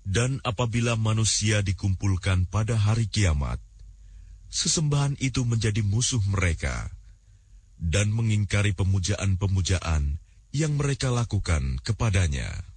Dan apabila manusia dikumpulkan pada hari kiamat, sesembahan itu menjadi musuh mereka dan mengingkari pemujaan-pemujaan yang mereka lakukan kepadanya.